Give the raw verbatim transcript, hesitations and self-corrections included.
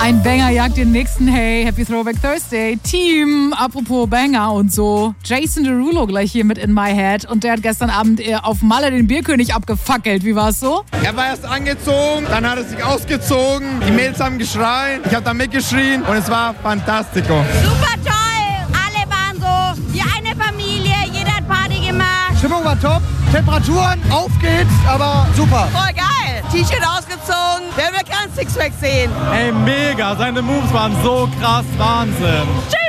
Ein Banger jagt den nächsten. Hey, Happy Throwback Thursday. Team, apropos Banger und so. Jason Derulo gleich hier mit In My Head. Und der hat gestern Abend auf Malle den Bierkönig abgefackelt. Wie war's so? Er war erst angezogen, dann hat er sich ausgezogen. Die Mädels haben geschrien, ich habe da mitgeschrien und es war fantastico. Super toll, alle waren so wie eine Familie, jeder hat Party gemacht. Stimmung war top, Temperaturen, auf geht's, aber super. Voll geil, T-Shirt ausgezogen, wer will kein Sixpack sehen? Ey, mega, seine Moves waren so krass, Wahnsinn. Tschüss.